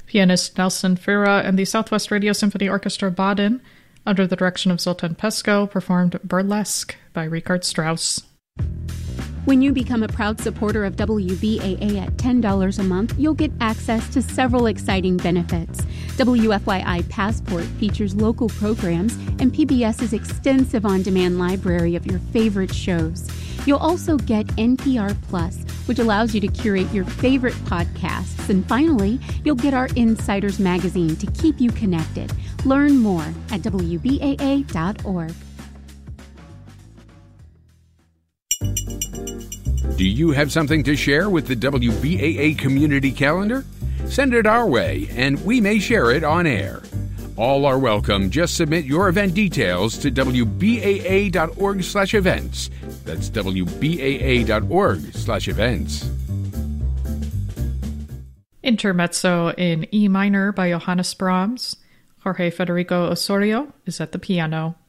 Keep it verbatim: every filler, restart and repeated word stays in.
Pianist Nelson Fira and the Southwest Radio Symphony Orchestra Baden, under the direction of Zoltan Pesko, performed Burlesque by Richard Strauss. When you become a proud supporter of W B A A at ten dollars a month, you'll get access to several exciting benefits. W F Y I Passport features local programs and PBS's extensive on-demand library of your favorite shows. You'll also get N P R Plus, which allows you to curate your favorite podcasts. And finally, you'll get our Insiders magazine to keep you connected. Learn more at W B A A dot org. Do you have something to share with the W B A A community calendar? Send it our way, and we may share it on air. All are welcome. Just submit your event details to W B A A dot org slash events. That's W B A A dot org slash events. Intermezzo in E minor by Johannes Brahms. Jorge Federico Osorio is at the piano.